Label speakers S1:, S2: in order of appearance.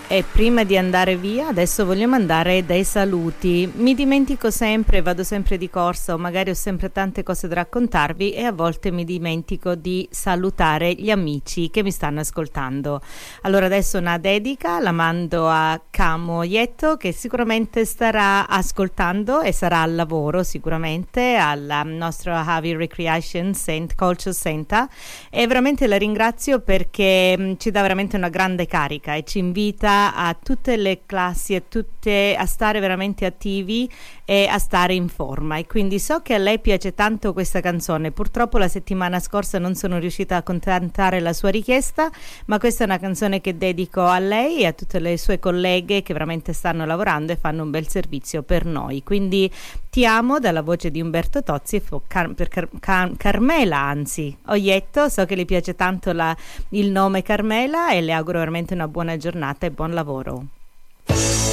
S1: E prima di andare via, adesso voglio mandare dei saluti. Mi dimentico sempre, vado sempre di corsa o magari ho sempre tante cose da raccontarvi e a volte mi dimentico di salutare gli amici che mi stanno ascoltando. Allora adesso una dedica la mando a Camo Ietto, che sicuramente starà ascoltando e sarà al lavoro sicuramente al nostro Javi Recreation Culture Center, e veramente la ringrazio perché ci dà veramente una grande carica e ci invita a tutte le classi e a stare veramente attivi e a stare in forma, e quindi so che a lei piace tanto questa canzone. Purtroppo la settimana scorsa non sono riuscita a accontentare la sua richiesta, ma questa è una canzone che dedico a lei e a tutte le sue colleghe che veramente stanno lavorando e fanno un bel servizio per noi. Quindi ti amo, dalla voce di Umberto Tozzi per Carmela, anzi Oietto. So che le piace tanto il nome Carmela e le auguro veramente una buona giornata e buon lavoro.